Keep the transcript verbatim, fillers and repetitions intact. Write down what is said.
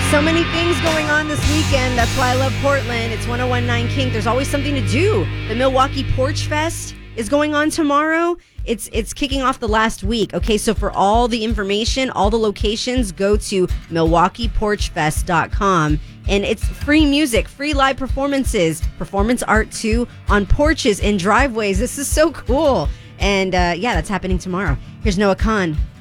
So many things going on this weekend. That's why I love Portland. It's one oh one point nine Kink. There's always something to do. The Milwaukee Porch Fest is going on tomorrow. It's it's kicking off the last week. Okay, so for all the information, all the locations, go to milwaukee porch fest dot com. And it's free music, free live performances, performance art too, on porches and driveways. This is so cool. And uh, yeah, that's happening tomorrow. Here's Noah Khan.